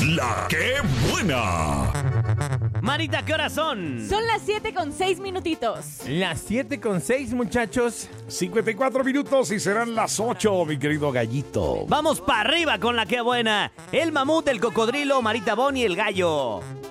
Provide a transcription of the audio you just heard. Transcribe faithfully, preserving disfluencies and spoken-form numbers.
La que buena. Marita, ¿qué horas son? Son las siete con seis minutitos. Las siete con seis, muchachos. cincuenta y cuatro minutos y serán las ocho, mi querido gallito. Vamos para arriba con la que buena. El mamut, el cocodrilo, Marita Boni y el gallo.